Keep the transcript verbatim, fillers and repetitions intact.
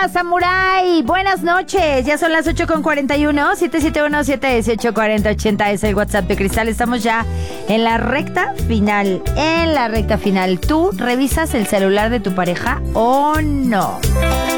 Hola, Samurai. Buenas noches. Ya son las ocho con cuarenta y uno. siete siete uno, siete uno ocho, cuatro cero ocho cero es el WhatsApp de Cristal. Estamos ya en la recta final. En la recta final. ¿Tú revisas el celular de tu pareja o no?